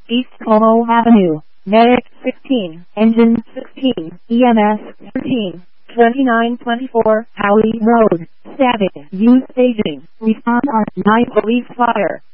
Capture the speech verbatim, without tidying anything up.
East Como Avenue, Medic sixteen, Engine sixteen, E M S thirteen, twenty-nine twenty-four, Howie Road, Static, Use Staging, Respond on nine Police Fire.